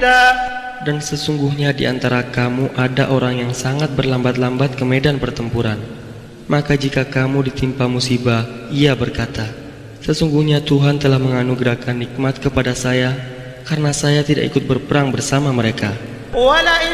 قليلا. Dan sesungguhnya di antara kamu ada orang yang sangat berlambat-lambat ke medan pertempuran. Maka jika kamu ditimpa musibah, ia berkata, sesungguhnya Tuhan telah menganugerahkan nikmat kepada saya karena saya tidak ikut berperang bersama mereka. ولئن